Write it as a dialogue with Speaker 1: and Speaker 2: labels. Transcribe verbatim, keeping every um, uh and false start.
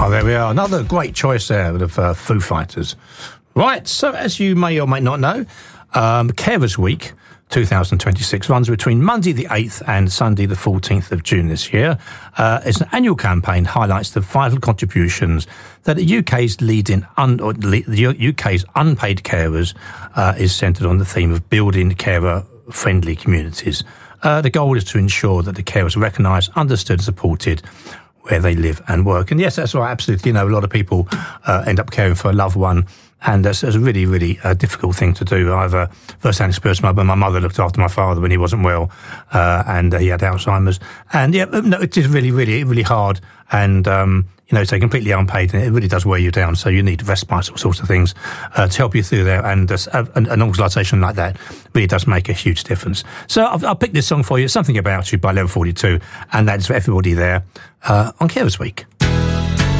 Speaker 1: Oh, there we are. Another great choice there of uh, Foo Fighters. Right, so as you may or may not know, um, Carers Week twenty twenty-six runs between Monday the eighth and Sunday the fourteenth of June this year. Uh, it's an annual campaign that highlights the vital contributions that the U K's leading un, or the U K's unpaid carers uh, is centred on the theme of building carer-friendly communities. Uh, the goal is to ensure that the carers are recognised, understood, and supported where they live and work. And yes, that's right, absolutely. You know, a lot of people uh, end up caring for a loved one, and that's, that's a really, really uh, difficult thing to do. I've uh, first-hand experience. My, my mother looked after my father when he wasn't well, uh, and uh, he had Alzheimer's. And yeah, no, it is really, really, really hard. And um, you know, so completely unpaid, and it really does wear you down. So you need respite, all sorts of things uh, to help you through there. And uh, an, an organisation like that really does make a huge difference. So I've, I'll pick this song for you. It's Something About You by Level forty-two, and that's for everybody there uh, on Carers Week.